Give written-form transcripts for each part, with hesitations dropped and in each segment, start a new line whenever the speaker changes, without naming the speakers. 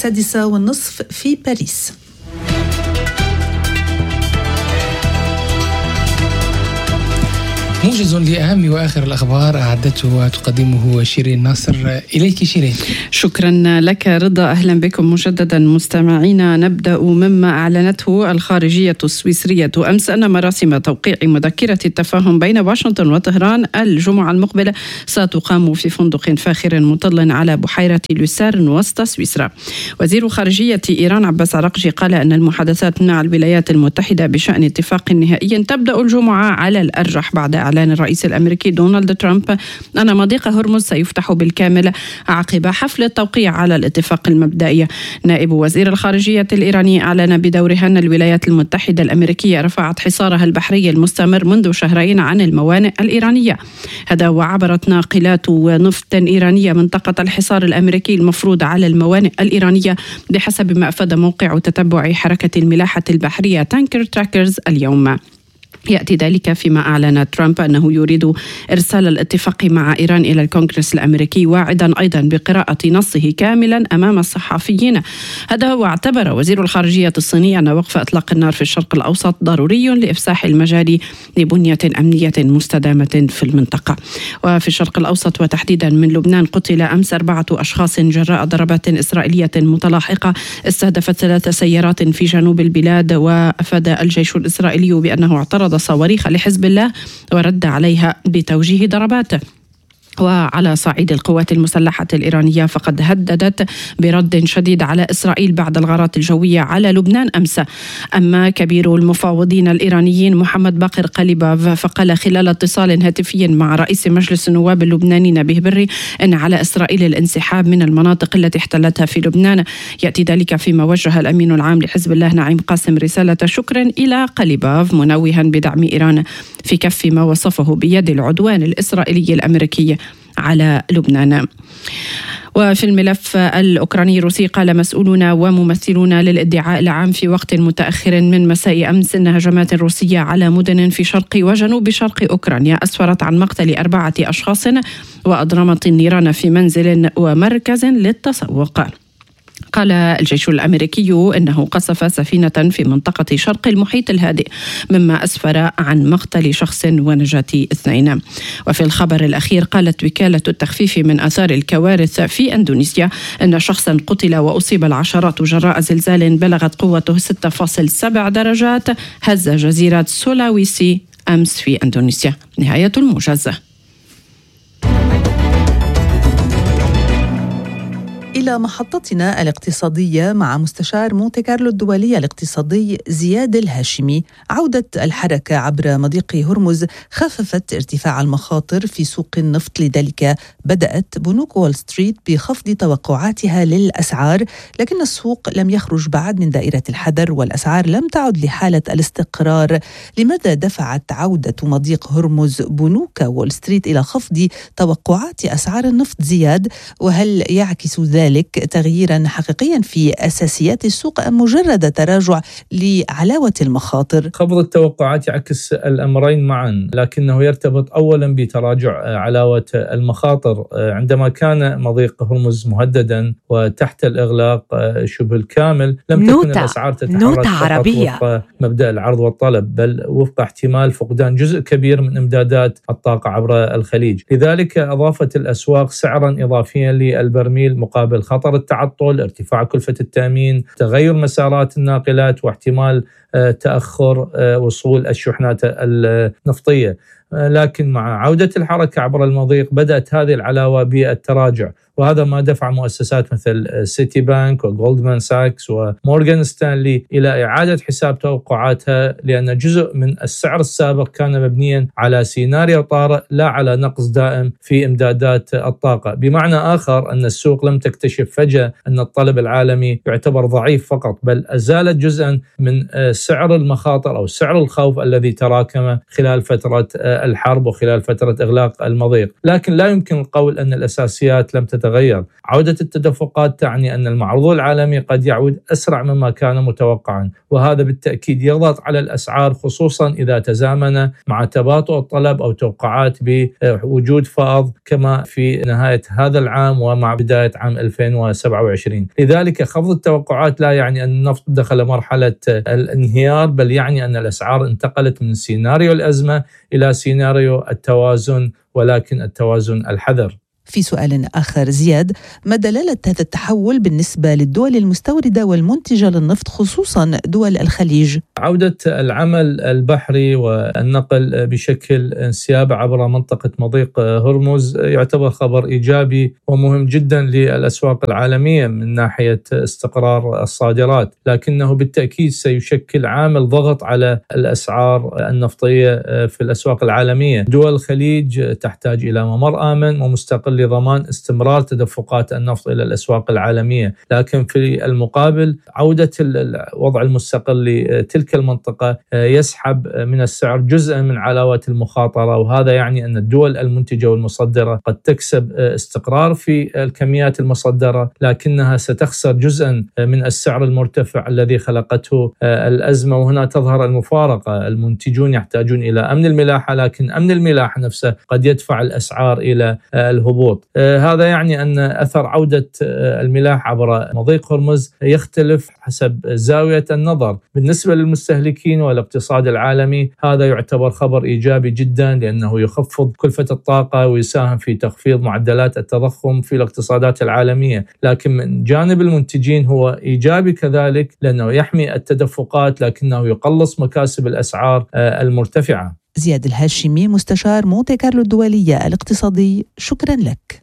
6:30 في باريس.
موجز لأهم وآخر الأخبار أعدته وتقدمه شيرين ناصر. إليك شيرين.
شكرا لك رضا، أهلا بكم مجددا مستمعينا. نبدأ مما أعلنته الخارجية السويسرية أمس أن مراسم توقيع مذكرة التفاهم بين واشنطن وطهران الجمعة المقبلة ستقام في فندق فاخر مطل على بحيرة لوسيرن وسط سويسرا. وزير خارجية إيران عباس عراقجي قال أن المحادثات مع الولايات المتحدة بشأن اتفاق نهائي تبدأ الجمعة على الأرجح بعد إعلان الرئيس الأمريكي دونالد ترامب أن مضيق هرمز سيفتح بالكامل عقب حفل التوقيع على الاتفاق المبدئي. نائب وزير الخارجية الإيراني أعلن بدورها أن الولايات المتحدة الأمريكية رفعت حصارها البحري المستمر منذ شهرين عن الموانئ الإيرانية. هذا وعبرت ناقلات نفط إيرانية منطقة الحصار الأمريكي المفروض على الموانئ الإيرانية بحسب ما أفاد موقع تتبع حركة الملاحة البحرية تانكر تراكرز اليوم. يأتي ذلك فيما أعلن ترامب أنه يريد إرسال الاتفاق مع إيران إلى الكونغرس الأمريكي، واعدا أيضا بقراءة نصه كاملا أمام الصحفيين. هذا واعتبر وزير الخارجية الصيني أن وقف إطلاق النار في الشرق الأوسط ضروري لإفساح المجال لبنية أمنية مستدامة في المنطقة. وفي الشرق الأوسط وتحديدا من لبنان قتل أمس 4 أشخاص جراء ضربات إسرائيلية متلاحقة استهدفت 3 سيارات في جنوب البلاد. وأفاد الجيش الإسرائيلي بأنه اعترض صواريخ لحزب الله ورد عليها بتوجيه ضربات. وعلى صعيد القوات المسلحة الإيرانية فقد هددت برد شديد على إسرائيل بعد الغارات الجوية على لبنان أمس. أما كبير المفاوضين الإيرانيين محمد باقر قليباف فقال خلال اتصال هاتفي مع رئيس مجلس النواب اللبناني نبيه بري أن على إسرائيل الانسحاب من المناطق التي احتلتها في لبنان. يأتي ذلك فيما وجه الأمين العام لحزب الله نعيم قاسم رسالة شكر إلى قليباف منوها بدعم إيران في كف ما وصفه بيد العدوان الإسرائيلي الأمريكي على لبنان. وفي الملف الأوكراني الروسي قال مسؤولون وممثلون للادعاء العام في وقت متأخر من مساء أمس أن هجمات روسية على مدن في شرق وجنوب شرق أوكرانيا أسفرت عن مقتل 4 أشخاص وأضرمت النيران في منزل ومركز للتسوق. قال الجيش الأمريكي إنه قصف سفينة في منطقة شرق المحيط الهادئ مما أسفر عن مقتل شخص ونجاة 2. وفي الخبر الأخير قالت وكالة التخفيف من آثار الكوارث في أندونيسيا أن شخصا قتل وأصيب العشرات جراء زلزال بلغت قوته 6.7 درجات هز جزيرة سولاويسي أمس في أندونيسيا. نهاية الموجز.
إلى محطتنا الاقتصادية مع مستشار مونتي كارلو الدولي الاقتصادي زياد الهاشمي. عودة الحركة عبر مضيق هرمز خففت ارتفاع المخاطر في سوق النفط، لذلك بدأت بنوك وول ستريت بخفض توقعاتها للأسعار، لكن السوق لم يخرج بعد من دائرة الحذر والأسعار لم تعد لحالة الاستقرار. لماذا دفعت عودة مضيق هرمز بنوك وول ستريت إلى خفض توقعات أسعار النفط زياد؟ وهل يعكس ذلك تغييرا حقيقيا في أساسيات السوق أم مجرد تراجع لعلاوة المخاطر؟
خفض التوقعات يعكس الأمرين معا، لكنه يرتبط أولا بتراجع علاوة المخاطر. عندما كان مضيق هرمز مهددا وتحت الإغلاق شبه الكامل لم تكن الأسعار تتحرك فقط وفق مبدأ العرض والطلب، بل وفق احتمال فقدان جزء كبير من إمدادات الطاقة عبر الخليج. لذلك أضافت الأسواق سعرا إضافيا للبرميل مقابل خطر التعطل، ارتفاع كلفة التأمين، تغير مسارات الناقلات، واحتمال تأخر وصول الشحنات النفطية. لكن مع عودة الحركة عبر المضيق بدأت هذه العلاوة بالتراجع، وهذا ما دفع مؤسسات مثل سيتي بانك وجولدمان ساكس ومورغان ستانلي إلى إعادة حساب توقعاتها، لأن جزء من السعر السابق كان مبنيا على سيناريو طارئ لا على نقص دائم في إمدادات الطاقة. بمعنى آخر أن السوق لم تكتشف فجأة أن الطلب العالمي يعتبر ضعيف فقط، بل أزالت جزءا من سعر المخاطر أو سعر الخوف الذي تراكم خلال فترة الحرب وخلال فترة إغلاق المضيق. لكن لا يمكن القول أن الأساسيات لم تتغير. عودة التدفقات تعني أن المعروض العالمي قد يعود أسرع مما كان متوقعا، وهذا بالتأكيد يضغط على الأسعار، خصوصا إذا تزامن مع تباطؤ الطلب أو توقعات بوجود فائض كما في نهاية هذا العام ومع بداية عام 2027. لذلك خفض التوقعات لا يعني أن النفط دخل مرحلة الانهيار، بل يعني أن الأسعار انتقلت من سيناريو الأزمة إلى سيناريو التوازن، ولكن التوازن الحذر.
في سؤال آخر زياد، ما دلالة هذا التحول بالنسبة للدول المستوردة والمنتجة للنفط خصوصا دول الخليج؟
عودة العمل البحري والنقل بشكل انسياب عبر منطقة مضيق هرمز يعتبر خبر إيجابي ومهم جدا للأسواق العالمية من ناحية استقرار الصادرات، لكنه بالتأكيد سيشكل عامل ضغط على الأسعار النفطية في الأسواق العالمية. دول الخليج تحتاج إلى ممر آمن ومستقل لضمان استمرار تدفقات النفط إلى الأسواق العالمية، لكن في المقابل عودة الوضع المستقل لتلك المنطقة يسحب من السعر جزءا من علاوة المخاطرة، وهذا يعني أن الدول المنتجة والمصدرة قد تكسب استقرار في الكميات المصدرة، لكنها ستخسر جزءا من السعر المرتفع الذي خلقته الأزمة. وهنا تظهر المفارقة، المنتجون يحتاجون إلى أمن الملاحة، لكن أمن الملاحة نفسه قد يدفع الأسعار إلى الهبوط. هذا يعني أن أثر عودة الملاحة عبر مضيق هرمز يختلف حسب زاوية النظر. بالنسبة للمستهلكين والاقتصاد العالمي هذا يعتبر خبر إيجابي جدا، لأنه يخفض كلفة الطاقة ويساهم في تخفيض معدلات التضخم في الاقتصادات العالمية. لكن من جانب المنتجين هو إيجابي كذلك، لأنه يحمي التدفقات لكنه يقلص مكاسب الأسعار المرتفعة.
زياد الهاشمي، مستشار مونتي كارلو الدولية الاقتصادي، شكرا لك.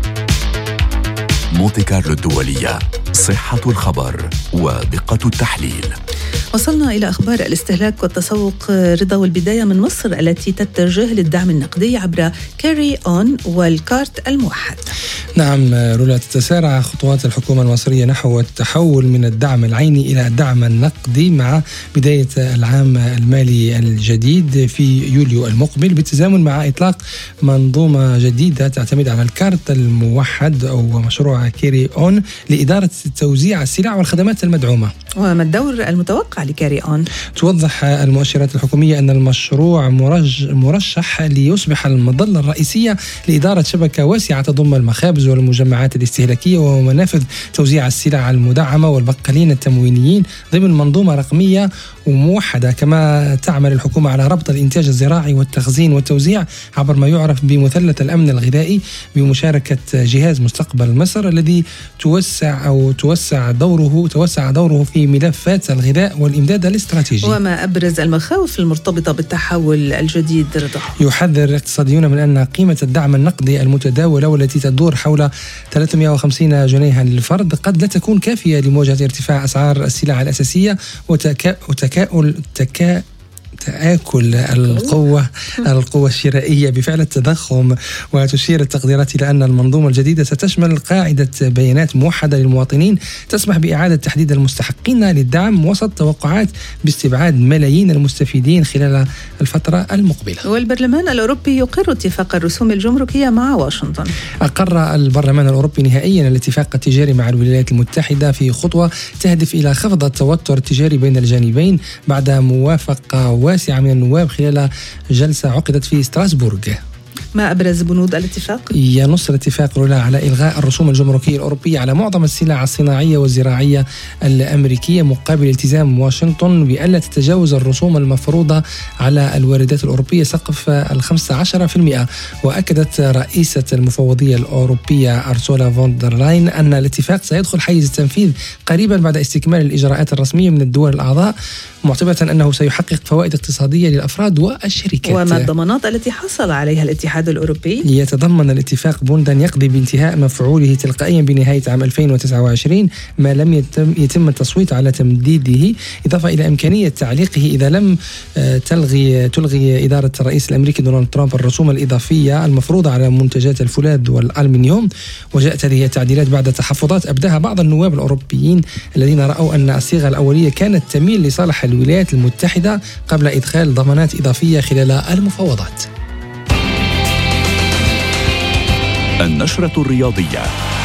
مونتي كارلو الدولية، صحة الخبر ودقة التحليل.
وصلنا إلى أخبار الاستهلاك والتسوق رضا، والبداية من مصر التي تتجه للدعم النقدي عبر كاري أون والكارت الموحد.
نعم رولا، تتسارع خطوات الحكومة المصرية نحو التحول من الدعم العيني إلى الدعم النقدي مع بداية العام المالي الجديد في يوليو المقبل، بالتزامن مع إطلاق منظومة جديدة تعتمد على الكارت الموحد أو مشروع كاري أون لإدارة توزيع السلع والخدمات المدعومة.
وما الدور المتوقع لكاري أون؟
توضح المؤشرات الحكومية أن المشروع مرشح ليصبح المظلة الرئيسية لإدارة شبكة واسعة تضم المخابز والمجمعات الاستهلاكية ومنافذ توزيع السلع المدعمة والبقالين التموينيين ضمن منظومة رقمية وموحدة. كما تعمل الحكومة على ربط الإنتاج الزراعي والتخزين والتوزيع عبر ما يعرف بمثلث الأمن الغذائي بمشاركة جهاز مستقبل مصر الذي توسع دوره في ملفات الغذاء والإمداد الاستراتيجي.
وما أبرز المخاوف المرتبطة بالتحول الجديد رضا؟
يحذر اقتصاديون من أن قيمة الدعم النقدي المتداولة والتي تدور حول 350 جنيها للفرد قد لا تكون كافية لمواجهة ارتفاع أسعار السلع الأساسية تآكل القوة الشرائية بفعل التضخم. وتشير التقديرات إلى أن المنظومة الجديدة ستشمل قاعدة بيانات موحدة للمواطنين تسمح بإعادة تحديد المستحقين للدعم وسط توقعات باستبعاد ملايين المستفيدين خلال الفترة المقبلة.
والبرلمان الأوروبي يقر اتفاق الرسوم الجمركية مع واشنطن.
أقر البرلمان الأوروبي نهائيا الاتفاق التجاري مع الولايات المتحدة في خطوة تهدف إلى خفض التوتر التجاري بين الجانبين بعد موافقة واسعة من النواب خلال جلسة عقدت في ستراسبورغ.
ما أبرز بنود الاتفاق؟
ينص الاتفاق رولا على إلغاء الرسوم الجمركية الأوروبية على معظم السلع الصناعية والزراعية الأمريكية مقابل التزام واشنطن بألا تتجاوز الرسوم المفروضة على الواردات الأوروبية سقف 15%. وأكدت رئيسة المفوضية الأوروبية أرسولا فون دير لاين أن الاتفاق سيدخل حيز التنفيذ قريبا بعد استكمال الإجراءات الرسمية من الدول الأعضاء، معتبرة أنه سيحقق فوائد اقتصادية للأفراد والشركات.
وما الضمانات التي حصل عليها الاتحاد الاتحاد الأوروبي.
يتضمن الاتفاق بوندا يقضي بانتهاء مفعوله تلقائيا بنهاية عام 2029 ما لم يتم التصويت على تمديده، إضافة إلى إمكانية تعليقه إذا لم تلغي إدارة الرئيس الأمريكي دونالد ترامب الرسوم الإضافية المفروضة على منتجات الفولاذ والألمنيوم. وجاءت هذه التعديلات بعد تحفظات أبداها بعض النواب الأوروبيين الذين رأوا أن الصيغة الأولية كانت تميل لصالح الولايات المتحدة قبل إدخال ضمانات إضافية خلال المفاوضات.
النشرة الرياضية.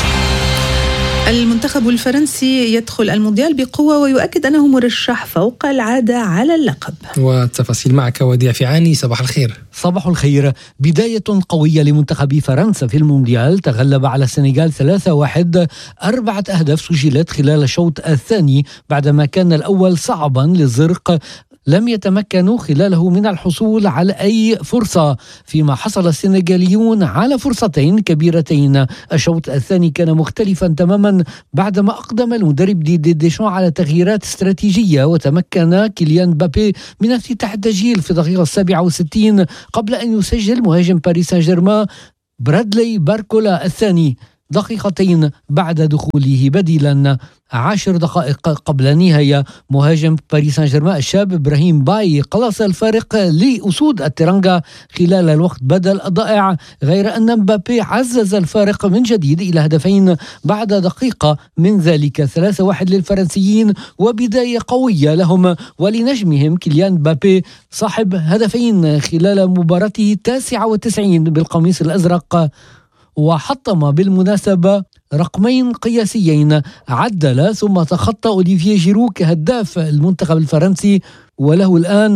المنتخب الفرنسي يدخل المونديال بقوة ويؤكد أنه مرشح فوق العادة على اللقب.
والتفاصيل معك وديع فيعاني. صباح الخير.
صباح الخير. بداية قوية لمنتخب فرنسا في المونديال، تغلب على السنغال 3-1. 4 أهداف سجلت خلال الشوط الثاني بعدما كان الأول صعبا للزرق، لم يتمكنوا خلاله من الحصول على أي فرصة، فيما حصل السنغاليون على فرصتين كبيرتين. الشوط الثاني كان مختلفا تماما بعدما أقدم المدرب ديشان على تغييرات استراتيجية، وتمكن كيليان مبابي من افتتاح التسجيل في الدقيقة 67 قبل أن يسجل مهاجم باريس سان جيرمان برادلي باركولا الثاني دقيقتين بعد دخوله بديلا. 10 دقائق قبل النهاية مهاجم باريس سان جيرمان الشاب إبراهيم باي قلص الفارق لأسود الترنجا خلال الوقت بدل الضائع، غير أن مبابي عزز الفارق من جديد إلى هدفين بعد دقيقة من ذلك. 3-1 للفرنسيين وبداية قوية لهم ولنجمهم كيليان مبابي صاحب هدفين خلال مباراته 99 بالقميص الأزرق، وحطم بالمناسبة رقمين قياسيين، عدل ثم تخطى أوليفيه جيرو كهداف المنتخب الفرنسي وله الآن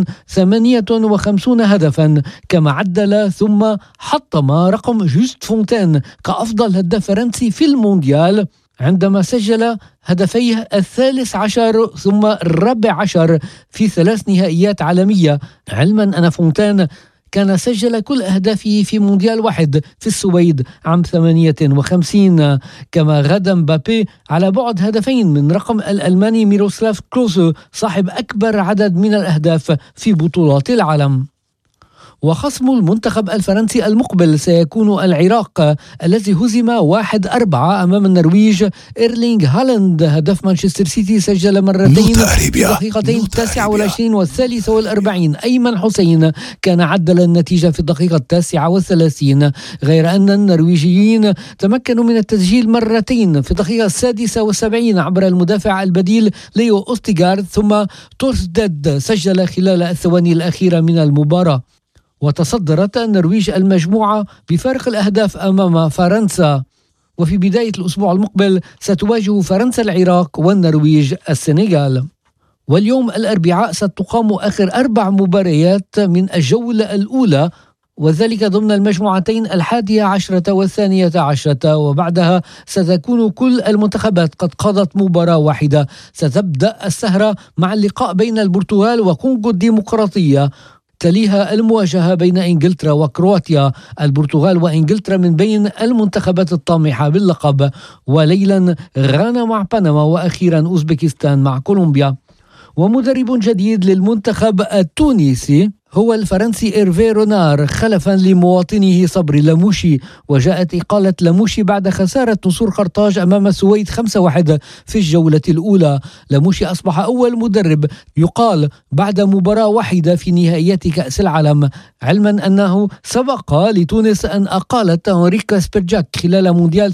58 هدفا، كما عدل ثم حطم رقم جوست فونتين كأفضل هداف فرنسي في المونديال عندما سجل هدفيه 13 ثم 14 في 3 نهائيات عالمية، علما أن فونتين كان سجل كل أهدافه في مونديال واحد في السويد عام 58. كما غدا مبابي على بعد هدفين من رقم الألماني ميروسلاف كلوزه صاحب أكبر عدد من الأهداف في بطولات العالم. وخصم المنتخب الفرنسي المقبل سيكون العراق الذي هزم 1-4 أمام النرويج. إيرلينغ هالاند هدف مانشستر سيتي سجل مرتين في دقيقتين 29 و43. أيمن حسين كان عدل النتيجة في الدقيقة 39، غير أن النرويجيين تمكنوا من التسجيل مرتين في الدقيقة 76 عبر المدافع البديل ليو أوستيغارد، ثم تورسديد سجل خلال الثواني الأخيرة من المباراة. وتصدرت النرويج المجموعة بفارق الأهداف أمام فرنسا. وفي بداية الأسبوع المقبل ستواجه فرنسا العراق والنرويج السنغال. واليوم الأربعاء ستقام آخر 4 مباريات من الجولة الأولى، وذلك ضمن المجموعتين 11 و12، وبعدها ستكون كل المنتخبات قد قضت مباراة واحدة. ستبدأ السهرة مع اللقاء بين البرتغال وكونغو الديمقراطية، تليها المواجهة بين إنجلترا وكرواتيا. البرتغال وإنجلترا من بين المنتخبات الطامحة باللقب، وليلا غانا مع بنما، وأخيرا أوزبكستان مع كولومبيا. ومدرب جديد للمنتخب التونسي هو الفرنسي إيرفي رونار خلفا لمواطنه صبري لاموشي، وجاءت إقالة لاموشي بعد خسارة نصور قرطاج أمام السويد 5-1 في الجولة الأولى. لاموشي أصبح أول مدرب يقال بعد مباراة واحدة في نهائيات كأس العالم، علما أنه سبق لتونس أن أقالت أنريكا سبيرجاك خلال مونديال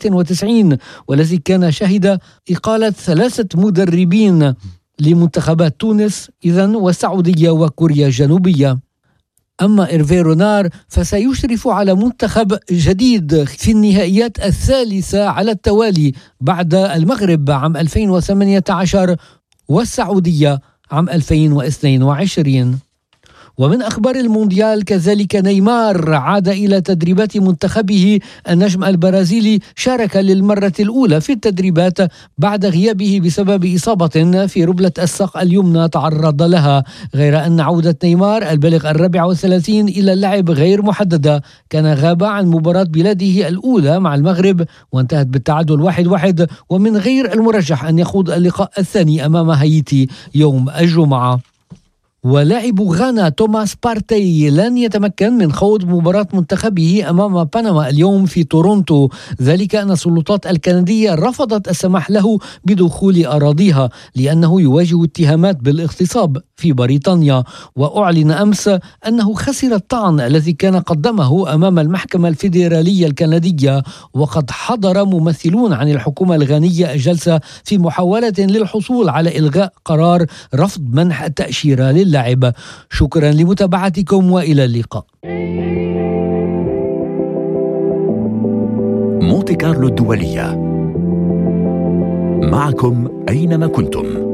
98 والذي كان شهد إقالة 3 مدربين لمنتخبات تونس إذن والسعودية وكوريا الجنوبية. أما إيرفي رونار فسيشرف على منتخب جديد في النهائيات 3 على التوالي بعد المغرب عام 2018 والسعودية عام 2022. ومن أخبار المونديال كذلك نيمار عاد إلى تدريبات منتخبه. النجم البرازيلي شارك للمرة الأولى في التدريبات بعد غيابه بسبب إصابة في ربلة الساق اليمنى تعرض لها، غير أن عودة نيمار البالغ 34 إلى اللعب غير محددة. كان غاب عن مباراة بلاده الأولى مع المغرب وانتهت بالتعادل 1-1، ومن غير المرجح أن يخوض اللقاء الثاني أمام هايتي يوم الجمعة. ولاعب غانا توماس بارتي لن يتمكن من خوض مباراة منتخبه أمام بنما اليوم في تورونتو، ذلك أن السلطات الكندية رفضت السماح له بدخول أراضيها لأنه يواجه اتهامات بالاغتصاب في بريطانيا. وأعلن أمس أنه خسر الطعن الذي كان قدمه أمام المحكمة الفيدرالية الكندية، وقد حضر ممثلون عن الحكومة الغانية جلسة في محاولة للحصول على إلغاء قرار رفض منح التأشيرة للاعب. شكرا لمتابعتكم وإلى اللقاء.
مونتي كارلو الدولية، معكم أينما كنتم.